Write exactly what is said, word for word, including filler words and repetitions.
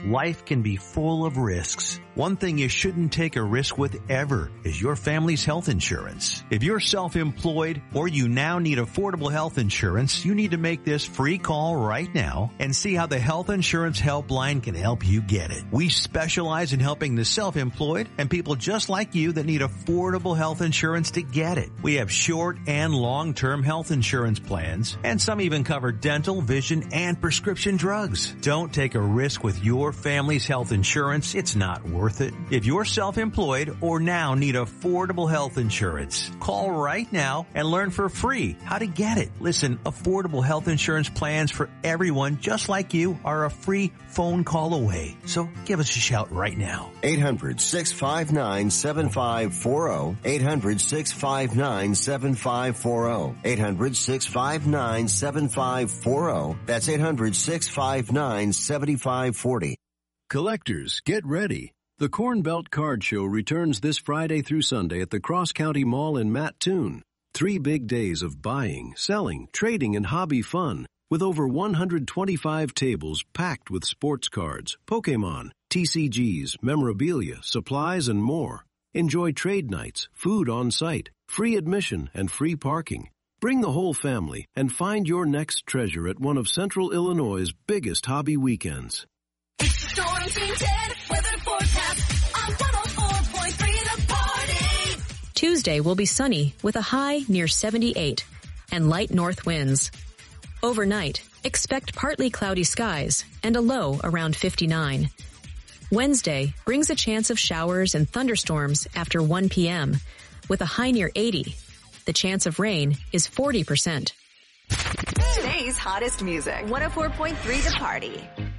Life can be full of risks. One thing you shouldn't take a risk with ever is your family's health insurance. If you're self-employed or you now need affordable health insurance, you need to make this free call right now and see how the Health Insurance Helpline can help you get it. We specialize in helping the self-employed and people just like you that need affordable health insurance to get it. We have short and long-term health insurance plans, and some even cover dental, vision, and prescription drugs. Don't take a risk with your family's health insurance. It's not worth it. If you're self-employed or now need affordable health insurance, call right now and learn for free how to get it. Listen, affordable health insurance plans for everyone just like you are a free phone call away. So give us a shout right now. eight hundred, six five nine, seven five four zero. eight hundred, six five nine, seven five four zero. eight hundred, six five nine, seven five four zero. That's eight hundred, six five nine, seven five four zero. Collectors, get ready. The Corn Belt Card Show returns this Friday through Sunday at the Cross County Mall in Mattoon. Three big days of buying, selling, trading, and hobby fun with over one hundred twenty-five tables packed with sports cards, Pokemon, T C Gs, memorabilia, supplies, and more. Enjoy trade nights, food on site, free admission, and free parking. Bring the whole family and find your next treasure at one of Central Illinois' biggest hobby weekends. Storm Team ten, weather forecast on one oh four point three The Party. Tuesday will be sunny with a high near seventy-eight and light north winds. Overnight, expect partly cloudy skies and a low around fifty-nine. Wednesday brings a chance of showers and thunderstorms after one p.m. with a high near eighty. The chance of rain is forty percent. Today's hottest music, one oh four point three The Party.